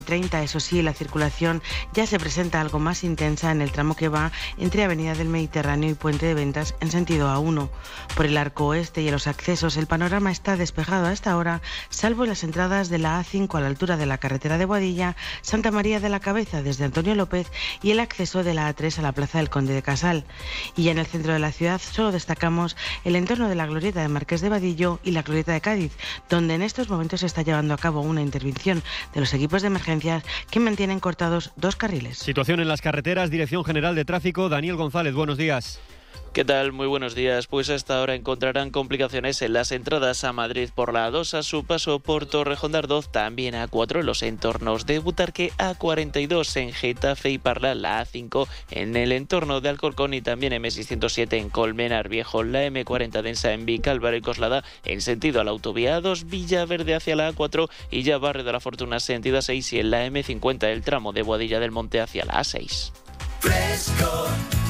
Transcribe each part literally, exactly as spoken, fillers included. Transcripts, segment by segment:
treinta, eso sí, la circulación ya se presenta algo más intensa en el tramo que va entre Avenida del Mediterráneo y Puente de Ventas en sentido A uno. Por el arco oeste y en los accesos el panorama está despejado a esta hora, salvo en las entradas de la A cinco a la altura de la carretera de Boadilla, Santa María de la Cabeza desde Antonio López y el acceso de la A tres a la Plaza del Conde de Casal. Y ya en el centro de la ciudad solo destacamos el entorno de la glorieta de Marqués de Vadillo y la glorieta de Cádiz, donde en estos momentos se está llevando a cabo una intervención de los equipos de emergencia que mantienen cortados dos carriles. Situación en las carreteras, Dirección General de Tráfico, Daniel González, buenos días. ¿Qué tal? Muy buenos días. Pues hasta ahora encontrarán complicaciones en las entradas a Madrid por la A dos, a su paso por Torrejón de Ardoz, también A cuatro en los entornos de Butarque, A cuarenta y dos en Getafe y Parla, la A cinco en el entorno de Alcorcón y también eme seiscientos siete en Colmenar Viejo, la eme cuarenta densa en Vicálvaro y Coslada en sentido a la autovía A dos, Villaverde hacia la A cuatro y ya Barrio de la Fortuna sentido A seis y en la eme cincuenta el tramo de Boadilla del Monte hacia la A seis. Fresco.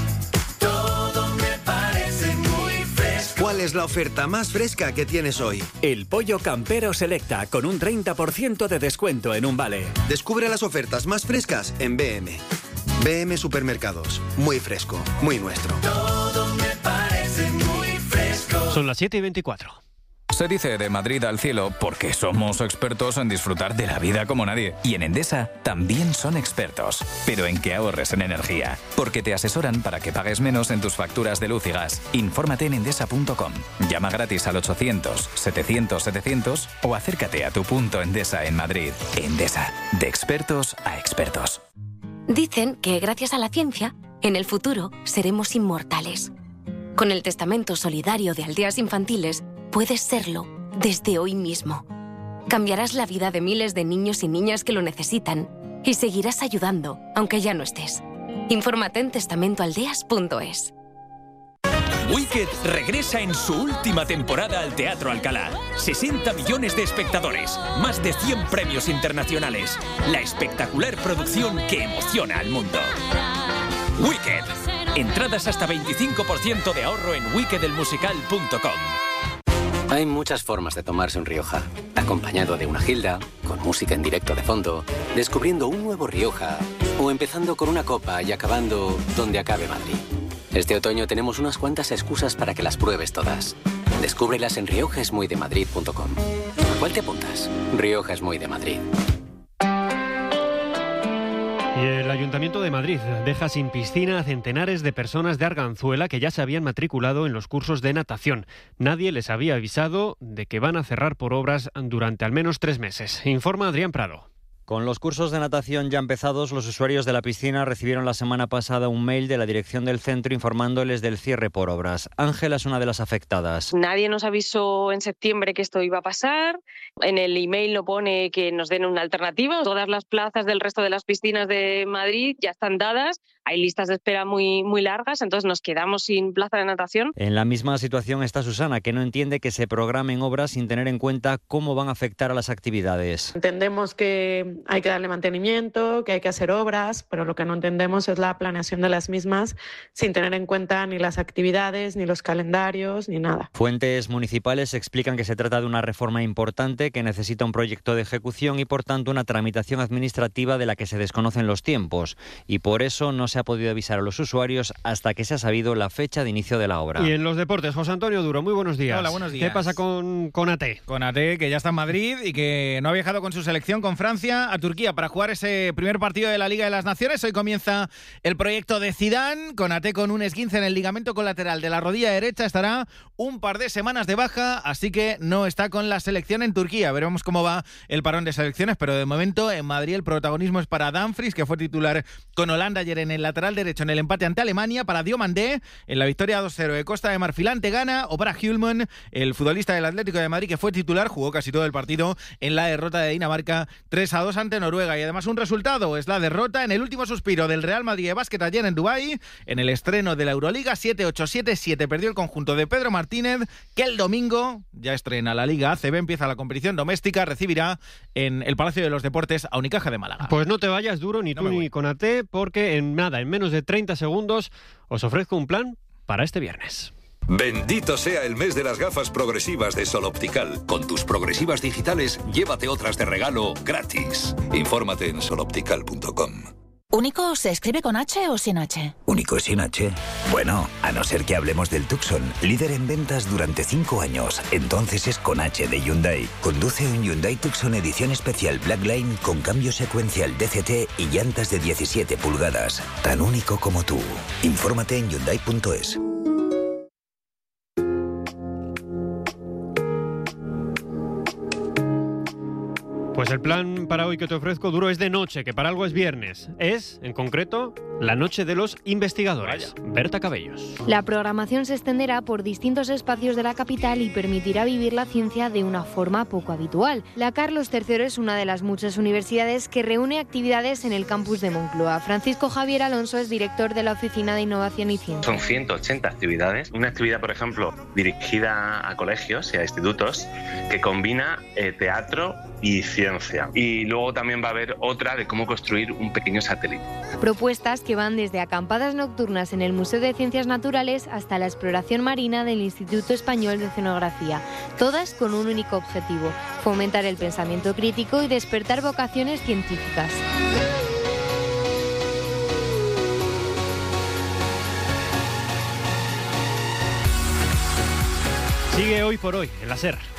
¿Cuál es la oferta más fresca que tienes hoy? El pollo campero Selecta, con un treinta por ciento de descuento en un vale. Descubre las ofertas más frescas en B M. B M Supermercados. Muy fresco, muy nuestro. Todo me parece muy fresco. Son las siete y veinticuatro. Se dice de Madrid al cielo porque somos expertos en disfrutar de la vida como nadie. Y en Endesa también son expertos, pero en que ahorres en energía. Porque te asesoran para que pagues menos en tus facturas de luz y gas. Infórmate en endesa punto com. Llama gratis al ochocientos, setecientos, setecientos o acércate a tu punto Endesa en Madrid. Endesa, de expertos a expertos. Dicen que gracias a la ciencia, en el futuro seremos inmortales. Con el testamento solidario de Aldeas Infantiles, puedes serlo desde hoy mismo. Cambiarás la vida de miles de niños y niñas que lo necesitan y seguirás ayudando, aunque ya no estés. Infórmate en testamento aldeas punto es. Wicked regresa en su última temporada al Teatro Alcalá. sesenta millones de espectadores, más de cien premios internacionales. La espectacular producción que emociona al mundo. Wicked. Entradas hasta veinticinco por ciento de ahorro en wicked el musical punto com. Hay muchas formas de tomarse un Rioja. Acompañado de una gilda, con música en directo de fondo, descubriendo un nuevo Rioja, o empezando con una copa y acabando donde acabe Madrid. Este otoño tenemos unas cuantas excusas para que las pruebes todas. Descúbrelas en rioja es muy de madrid punto com. ¿A cuál te apuntas? Rioja es muy de Madrid. Y el Ayuntamiento de Madrid deja sin piscina a centenares de personas de Arganzuela que ya se habían matriculado en los cursos de natación. Nadie les había avisado de que van a cerrar por obras durante al menos tres meses. Informa Adrián Prado. Con los cursos de natación ya empezados, los usuarios de la piscina recibieron la semana pasada un mail de la dirección del centro informándoles del cierre por obras. Ángela es una de las afectadas. Nadie nos avisó en septiembre que esto iba a pasar. En el email no pone que nos den una alternativa. Todas las plazas del resto de las piscinas de Madrid ya están dadas. Hay listas de espera muy, muy largas, entonces nos quedamos sin plaza de natación. En la misma situación está Susana, que no entiende que se programen obras sin tener en cuenta cómo van a afectar a las actividades. Entendemos que hay que darle mantenimiento, que hay que hacer obras, pero lo que no entendemos es la planeación de las mismas sin tener en cuenta ni las actividades, ni los calendarios, ni nada. Fuentes municipales explican que se trata de una reforma importante que necesita un proyecto de ejecución y, por tanto, una tramitación administrativa de la que se desconocen los tiempos. Y por eso no se ha podido avisar a los usuarios hasta que se ha sabido la fecha de inicio de la obra. Y en los deportes, José Antonio Duro, muy buenos días. Hola, buenos días. ¿Qué pasa con, con A T? Con A T, que ya está en Madrid y que no ha viajado con su selección, con Francia, a Turquía para jugar ese primer partido de la Liga de las Naciones. Hoy comienza el proyecto de Zidane, con A T con un esguince en el ligamento colateral de la rodilla derecha. Estará un par de semanas de baja, así que no está con la selección en Turquía. Veremos cómo va el parón de selecciones, pero de momento en Madrid el protagonismo es para Dumfries, que fue titular con Holanda ayer en el lateral derecho en el empate ante Alemania, para Diomandé en la victoria dos cero de Costa de Marfil ante Ghana, o para Hjulmand, el futbolista del Atlético de Madrid que fue titular, jugó casi todo el partido en la derrota de Dinamarca tres a dos ante Noruega. Y además un resultado es la derrota en el último suspiro del Real Madrid de básquet ayer en Dubái, en el estreno de la Euroliga. Siete ocho siete siete perdió el conjunto de Pedro Martínez, que el domingo ya estrena la Liga A C B, empieza la competición doméstica, recibirá en el Palacio de los Deportes a Unicaja de Málaga. Pues no te vayas, Duro, ni no tú ni con A T, porque en nada, en menos de treinta segundos, os ofrezco un plan para este viernes. Bendito sea el mes de las gafas progresivas de Sol Optical. Con tus progresivas digitales, llévate otras de regalo gratis. Infórmate en sol optical punto com. ¿Único se escribe con H o sin H? ¿Único sin H? Bueno, a no ser que hablemos del Tucson, líder en ventas durante cinco años. Entonces es con H de Hyundai. Conduce un Hyundai Tucson edición especial Blackline con cambio secuencial D C T y llantas de diecisiete pulgadas. Tan único como tú. Infórmate en hyundai punto es. Pues el plan para hoy que te ofrezco, Duro, es de noche, que para algo es viernes. Es, en concreto, la noche de los investigadores. Vaya. Berta Cabellos. La programación se extenderá por distintos espacios de la capital y permitirá vivir la ciencia de una forma poco habitual. La Carlos tercero es una de las muchas universidades que reúne actividades en el campus de Moncloa. Francisco Javier Alonso es director de la Oficina de Innovación y Ciencia. Son ciento ochenta actividades. Una actividad, por ejemplo, dirigida a colegios y a institutos que combina eh, teatro y ciencia. Y luego también va a haber otra de cómo construir un pequeño satélite. Propuestas que van desde acampadas nocturnas en el Museo de Ciencias Naturales hasta la exploración marina del Instituto Español de Oceanografía, todas con un único objetivo: fomentar el pensamiento crítico y despertar vocaciones científicas. Sigue Hoy por Hoy en la SER.